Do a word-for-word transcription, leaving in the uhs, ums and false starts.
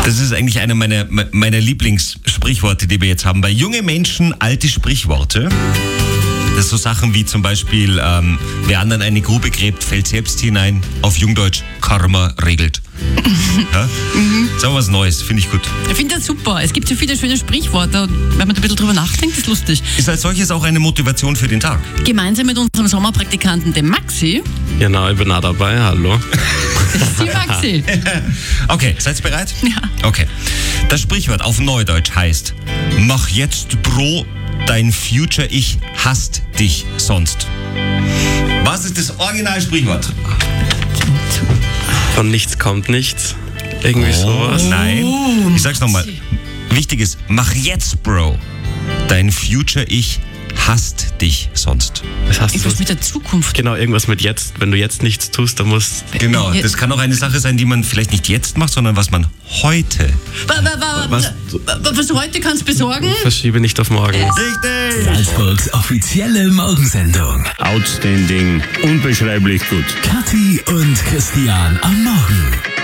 Das ist eigentlich einer meiner, meiner Lieblingssprichworte, die wir jetzt haben. Bei junge Menschen alte Sprichworte. Das sind so Sachen wie zum Beispiel, ähm, wer anderen eine Grube gräbt, fällt selbst hinein. Auf Jungdeutsch, Karma regelt. Ja? Mhm. Sagen wir was Neues, finde ich gut. Ich finde das super. Es gibt so viele schöne Sprichworte. Und wenn man da ein bisschen drüber nachdenkt, ist lustig. Ist als solches auch eine Motivation für den Tag. Gemeinsam mit unserem Sommerpraktikanten, dem Maxi. Genau, ich bin auch dabei. Hallo. Das ist die Maxi. Okay, seid ihr bereit? Ja. Okay. Das Sprichwort auf Neudeutsch heißt: Mach jetzt, Bro, dein Future-Ich hasst dich sonst. Was ist das Originalsprichwort? Von nichts kommt nichts. Irgendwie Oh, sowas. nein. Ich sag's nochmal. Wichtig ist, mach jetzt, Bro. Dein Future-Ich hasst dich sonst. Das heißt, Irgendwas mit der Zukunft. genau, irgendwas mit jetzt. Wenn du jetzt nichts tust, dann musst... Genau, das kann auch eine Sache sein, die man vielleicht nicht jetzt macht, sondern was man heute. Wa- wa- wa- Was? wa- Was du heute kannst besorgen? Verschiebe nicht auf morgen. Richtig! Salzburgs offizielle Morgensendung. Outstanding, unbeschreiblich gut. Kathi und Christian am Morgen.